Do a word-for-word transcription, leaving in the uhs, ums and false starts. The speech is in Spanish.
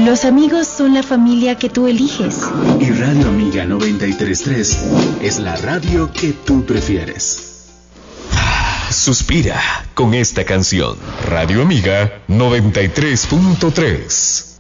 Los amigos son la familia que tú eliges. Y Radio Amiga noventa y tres punto tres es la radio que tú prefieres. Suspira con esta canción. Radio Amiga noventa y tres punto tres.